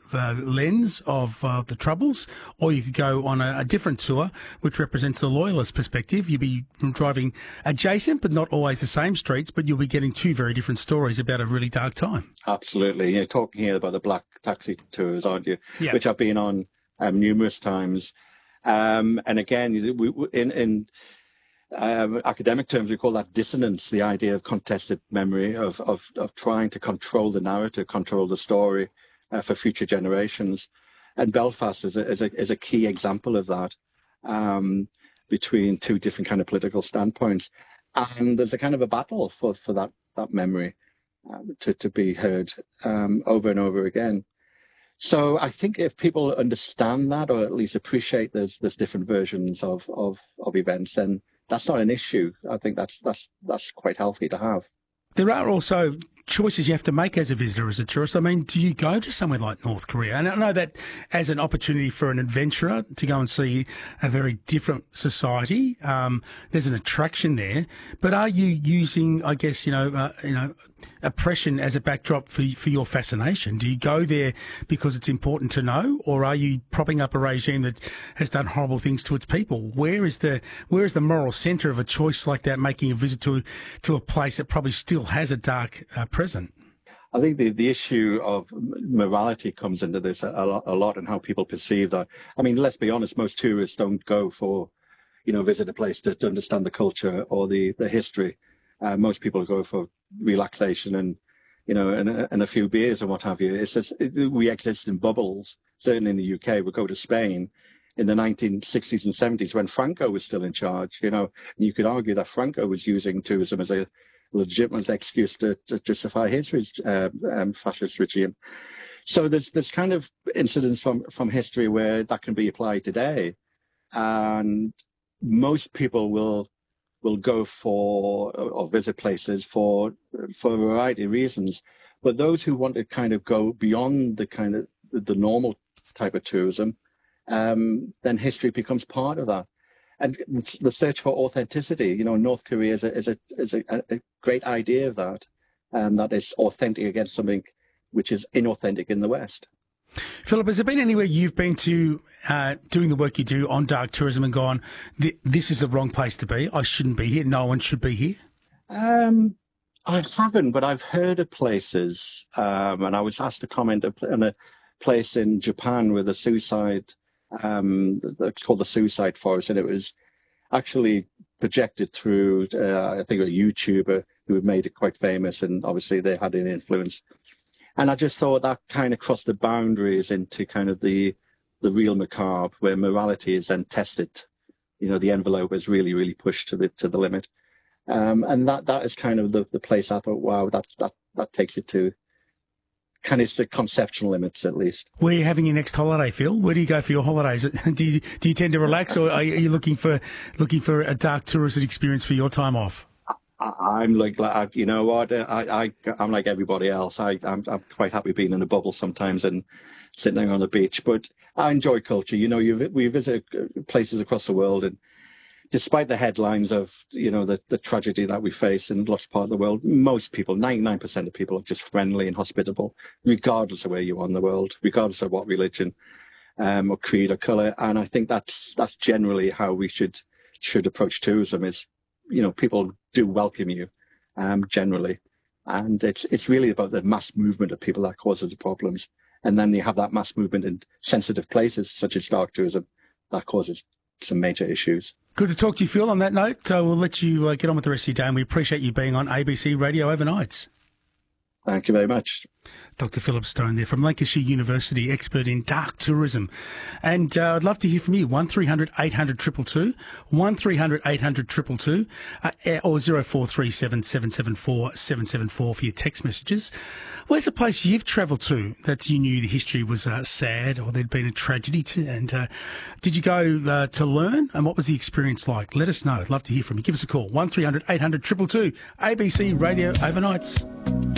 lens of the Troubles, or you could go on a different tour, which represents the Loyalist perspective. You'll be driving adjacent, but not always the same streets, but you'll be getting two very different stories about a really dark time. Absolutely. You're talking here about the Black Taxi tours, aren't you? Yeah. Which I've been on numerous times. And again, in academic terms, we call that dissonance, the idea of contested memory, of trying to control the narrative, control the story for future generations. And Belfast is a key example of that, between two different kind of political standpoints. And there's a kind of a battle for that memory to be heard over and over again. So I think if people understand that, or at least appreciate there's different versions of events, then that's not an issue. I think that's quite healthy to have. There are also choices you have to make as a visitor, as a tourist. I mean, do you go to somewhere like North Korea? And I know that as an opportunity for an adventurer to go and see a very different society, there's an attraction there. But are you using, I guess, oppression as a backdrop for your fascination? Do you go there because it's important to know, or are you propping up a regime that has done horrible things to its people? Where is the moral centre of a choice like that, making a visit to a place that probably still has a dark present? I think the issue of morality comes into this a lot, and how people perceive that. I mean, let's be honest, most tourists don't go for, visit a place to understand the culture or the history. Most people go for relaxation and, and a few beers and what have you. It's just, we exist in bubbles. Certainly in the UK, we go to Spain in the 1960s and 70s when Franco was still in charge, and you could argue that Franco was using tourism as a legitimate excuse to justify his fascist regime. So there's kind of incidents from history where that can be applied today, and most people will go for or visit places for a variety of reasons. But those who want to kind of go beyond the kind of the normal type of tourism, then history becomes part of that. And the search for authenticity, North Korea is a great idea of that, that is authentic against something which is inauthentic in the West. Philip, has there been anywhere you've been to doing the work you do on dark tourism and gone, this is the wrong place to be, I shouldn't be here, no one should be here? I haven't, but I've heard of places, and I was asked to comment on a place in Japan with a suicide, it's called the Suicide Forest, and it was actually projected through, I think, a YouTuber who had made it quite famous, and obviously they had an influence. And I just thought that kind of crossed the boundaries into kind of the real macabre, where morality is then tested. The envelope is really, really pushed to the limit. And that is kind of the place I thought, wow, that takes it to kind of the conceptual limits, at least. Where are you having your next holiday, Phil? Where do you go for your holidays? Do you tend to relax, or are you looking for a dark tourist experience for your time off? I'm like, you know what? I'm like everybody else. I'm quite happy being in a bubble sometimes and sitting on the beach. But I enjoy culture. We visit places across the world, and despite the headlines of the tragedy that we face in lots of parts of the world, most people, 99% of people, are just friendly and hospitable, regardless of where you are in the world, regardless of what religion or creed or colour. And I think that's generally how we should approach tourism. Is people do welcome you, generally, and it's really about the mass movement of people that causes the problems. And then you have that mass movement in sensitive places such as dark tourism that causes some major issues. Good to talk to you, Phil. On that note, we'll let you get on with the rest of your day, and we appreciate you being on ABC Radio Overnights. Thank you very much. Dr. Philip Stone there from Lancashire University, expert in dark tourism. And I'd love to hear from you. 1300 800 222, 1300 800 222, or 0437 774 774 for your text messages. Where's a place you've travelled to that you knew the history was sad, or there'd been a tragedy to? And did you go to learn? And what was the experience like? Let us know. I'd love to hear from you. Give us a call. 1300 800 222, ABC Radio Overnights.